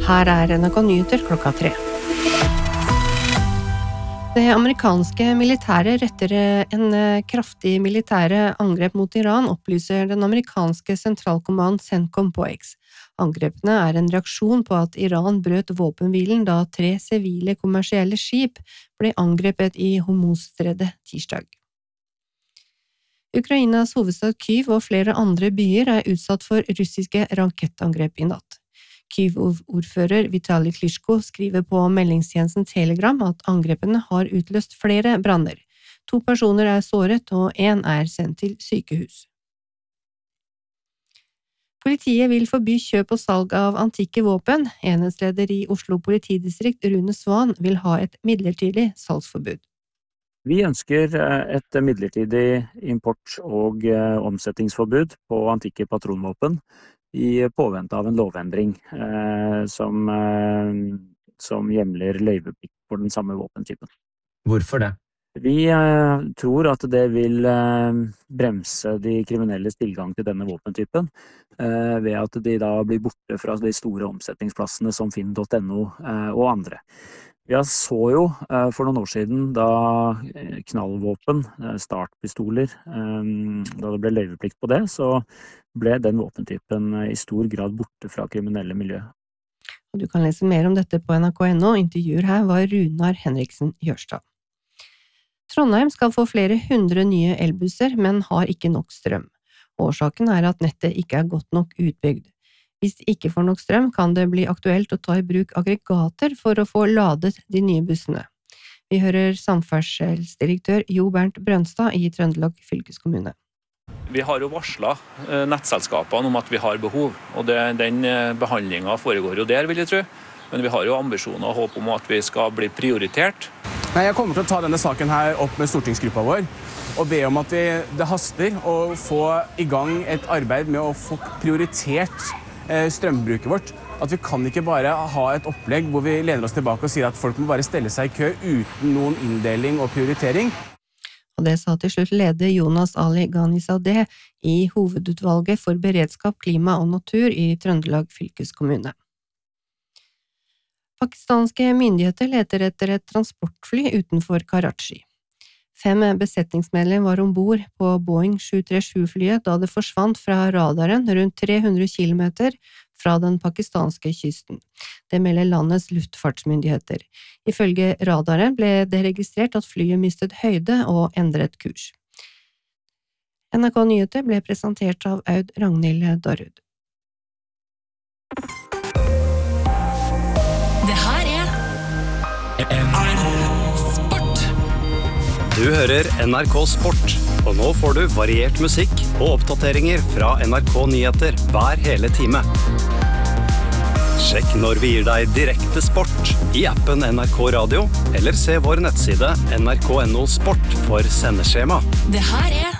Her NRK Nyheter klokka 3. Det amerikanske militæret retter en kraftig militære angrep mot Iran, opplyser den amerikanske sentralkommand CENTCOM på X. Angrepene en reaksjon på at Iran brøt våpenhvilen da 3 sivile kommersielle skip ble angrepet i Hormuzstredet tirsdag. Ukrainas hovedstad Kyiv og flere andre byer utsatt for russiske rakettangrep i natt. Kyiv-ordfører Vitali Klitschko skriver på meldingstjenesten Telegram at angrepene har utløst flere branner. 2 personer såret, og 1 sendt til sykehus. Politiet vil forby kjøp og salg av antikke våpen. Enhetsleder i Oslo politidistrikt, Rune Svan, vil ha et midlertidig salgsforbud. Vi ønsker et midlertidig import- og omsettingsforbud på antikke patronvåpen i påvente av en lovendring som hjemler løyveplikt for den samme våpentypen. Hvorfor det? Vi tror at det vil bremse de kriminelles tilgang til denne våpentypen ved at de da blir borte fra de store omsetningsplassene som Finn.no og andre. Vi så jo for noen år siden da knallvåpen, startpistoler, da det ble løyveplikt på det, så ble den våpentypen i stor grad borte fra kriminelle miljø. Du kan lese mer om dette på NRK.no. Intervjuer her var Runar Henriksen Jørstad. Trondheim skal få flere 100 nye elbusser, men har ikke nok strøm. Årsaken at nettet ikke godt nok utbygd. Hvis de ikke får nok strøm, kan det bli aktuelt å ta i bruk aggregater for å få ladet de nye bussene. Vi hører samferdselsdirektør Jo Bernt Brønstad i Trøndelag fylkeskommune. Vi har jo varslet nettselskapene om at vi har behov, og den behandlingen foregår jo der, vil jeg tro. Men vi har jo ambisjoner og håp om at vi skal bli prioritert. Jeg kommer til å ta denne saken her opp med stortingsgruppa vår, og be om at det haster å få i gang et arbeid med å få prioritert strømbruket vårt. At vi kan ikke bare ha et opplegg hvor vi lener oss tilbake og sier at folk må bare stelle seg i kø uten noen inndeling og prioritering. Og det sa til slutt leder Jonas Ali Ghanizadeh i Hovedutvalget for beredskap, klima og natur i Trøndelag fylkeskommune. Pakistanske myndigheter leter etter et transportfly utenfor Karachi. 5 besetningsmedlemmer var ombord på Boeing 737-flyet da det forsvant fra radaren rundt 300 kilometer fra den pakistanske kysten. Det melder landets luftfartsmyndigheter. Ifølge radaren ble det registrert at flyet mistet høyde og endret kurs. NRK Nyheter ble presentert av Aud Ragnhild Darud. Det her Sport. Du hører NRK Sport, og nå får du variert musikk og oppdateringer fra NRK Nyheter hver hele time. Sjekk når vi gir deg direkte sport i appen NRK Radio, eller se vår nettside nrk.no sport for sendeskjema. Det her